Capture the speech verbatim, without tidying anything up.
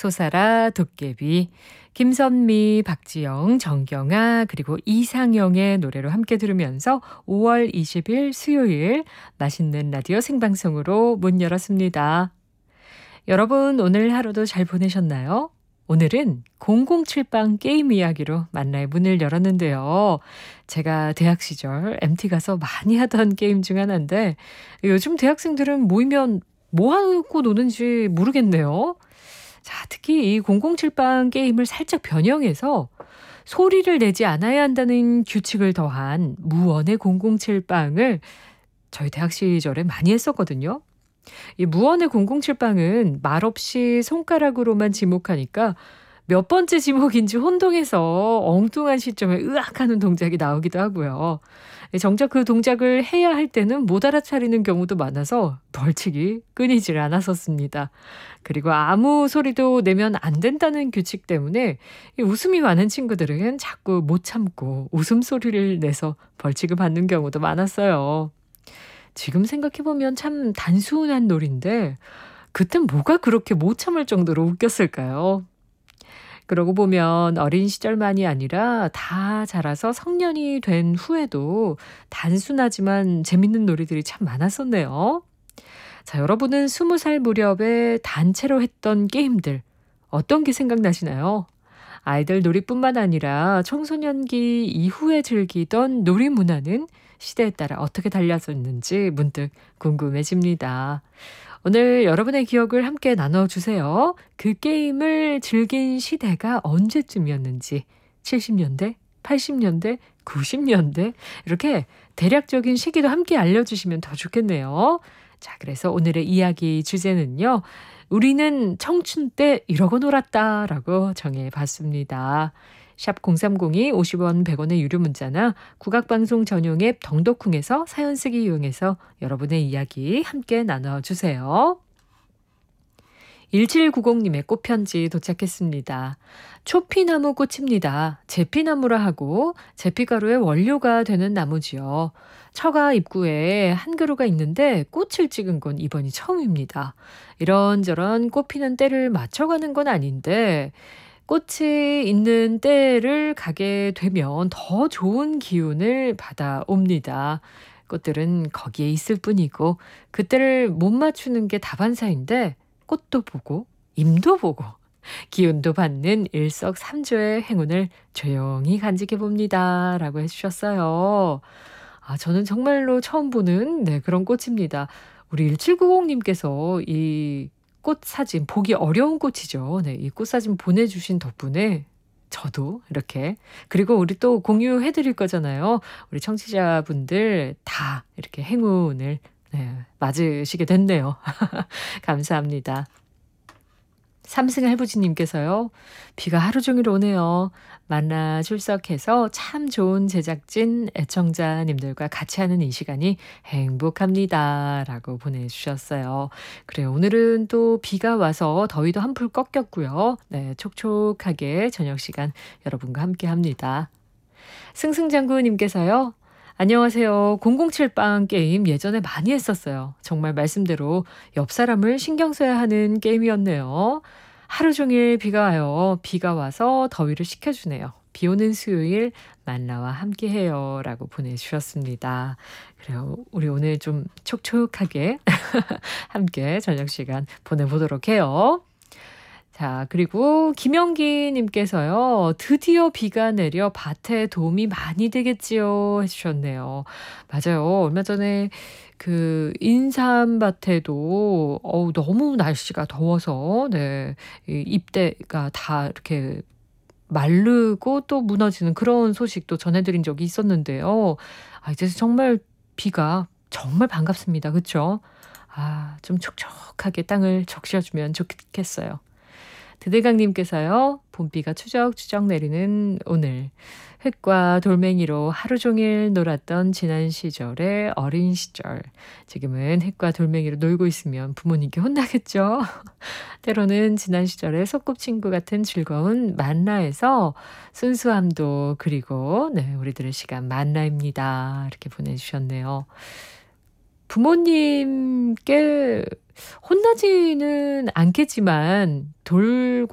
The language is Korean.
소사라, 도깨비, 김선미, 박지영, 정경아 그리고 이상영의 노래로 함께 들으면서 오월 이십일 수요일 맛있는 라디오 생방송으로 문 열었습니다. 여러분 오늘 하루도 잘 보내셨나요? 오늘은 공공칠방 게임 이야기로 만나의 문을 열었는데요. 제가 대학 시절 엠티 가서 많이 하던 게임 중 하나인데 요즘 대학생들은 모이면 뭐 하고 노는지 모르겠네요. 자, 특히 이 공공칠방 게임을 살짝 변형해서 소리를 내지 않아야 한다는 규칙을 더한 무언의 공공칠방을 저희 대학 시절에 많이 했었거든요. 이 무언의 공공칠방은 말없이 손가락으로만 지목하니까 몇 번째 지목인지 혼동해서 엉뚱한 시점에 으악 하는 동작이 나오기도 하고요. 정작 그 동작을 해야 할 때는 못 알아차리는 경우도 많아서 벌칙이 끊이질 않았었습니다. 그리고 아무 소리도 내면 안 된다는 규칙 때문에 웃음이 많은 친구들은 자꾸 못 참고 웃음소리를 내서 벌칙을 받는 경우도 많았어요. 지금 생각해보면 참 단순한 놀이인데 그땐 뭐가 그렇게 못 참을 정도로 웃겼을까요? 그러고 보면 어린 시절만이 아니라 다 자라서 성년이 된 후에도 단순하지만 재밌는 놀이들이 참 많았었네요. 자, 여러분은 스무 살 무렵에 단체로 했던 게임들 어떤 게 생각나시나요? 아이들 놀이뿐만 아니라 청소년기 이후에 즐기던 놀이 문화는 시대에 따라 어떻게 달라졌는지 문득 궁금해집니다. 오늘 여러분의 기억을 함께 나눠주세요. 그 게임을 즐긴 시대가 언제쯤이었는지 칠십 년대, 팔십 년대, 구십 년대 이렇게 대략적인 시기도 함께 알려주시면 더 좋겠네요. 자, 그래서 오늘의 이야기 주제는요. 우리는 청춘 때 이러고 놀았다라고 정해봤습니다. 샵 공삼공이 오십 원 백 원의 유료 문자나 국악방송 전용 앱 덩덕쿵에서 사연 쓰기 이용해서 여러분의 이야기 함께 나눠주세요. 일칠구공님의 꽃편지 도착했습니다. 초피나무 꽃입니다. 제피나무라 하고 제피가루의 원료가 되는 나무지요. 처가 입구에 한 그루가 있는데 꽃을 찍은 건 이번이 처음입니다. 이런저런 꽃 피는 때를 맞춰가는 건 아닌데 꽃이 있는 때를 가게 되면 더 좋은 기운을 받아옵니다. 꽃들은 거기에 있을 뿐이고 그때를 못 맞추는 게 다반사인데 꽃도 보고 임도 보고 기운도 받는 일석삼조의 행운을 조용히 간직해 봅니다. 라고 해주셨어요. 아, 저는 정말로 처음 보는 네, 그런 꽃입니다. 우리 일칠구공님께서 이 꽃 사진, 보기 어려운 꽃이죠. 네, 이 꽃 사진 보내주신 덕분에 저도 이렇게 그리고 우리 또 공유해드릴 거잖아요. 우리 청취자분들 다 이렇게 행운을 네, 맞으시게 됐네요. 감사합니다. 삼승 할부지님께서요. 비가 하루 종일 오네요. 만나 출석해서 참 좋은 제작진 애청자님들과 같이 하는 이 시간이 행복합니다. 라고 보내주셨어요. 그래요. 오늘은 또 비가 와서 더위도 한풀 꺾였고요. 네, 촉촉하게 저녁 시간 여러분과 함께 합니다. 승승장구님께서요. 안녕하세요. 공공칠방 게임 예전에 많이 했었어요. 정말 말씀대로 옆 사람을 신경 써야 하는 게임이었네요. 하루 종일 비가 와요. 비가 와서 더위를 식혀주네요. 비 오는 수요일 만나와 함께해요. 라고 보내주셨습니다. 그래요. 우리 오늘 좀 촉촉하게 함께 저녁 시간 보내보도록 해요. 자, 그리고 김영기 님께서요. 드디어 비가 내려 밭에 도움이 많이 되겠지요 해주셨네요. 맞아요. 얼마 전에 그 인삼밭에도 어우, 너무 날씨가 더워서 네, 이 잎대가 다 이렇게 마르고 또 무너지는 그런 소식도 전해드린 적이 있었는데요. 아, 이제 정말 비가 정말 반갑습니다. 그렇죠? 아, 좀 촉촉하게 땅을 적셔주면 좋겠어요. 드대강님께서요. 봄비가 추적추적 내리는 오늘 흙과 돌멩이로 하루 종일 놀았던 지난 시절의 어린 시절. 지금은 흙과 돌멩이로 놀고 있으면 부모님께 혼나겠죠. 때로는 지난 시절의 소꿉친구 같은 즐거운 만나에서 순수함도 그리고 네, 우리들의 시간 만나입니다. 이렇게 보내주셨네요. 부모님께 혼나지는 않겠지만 돌과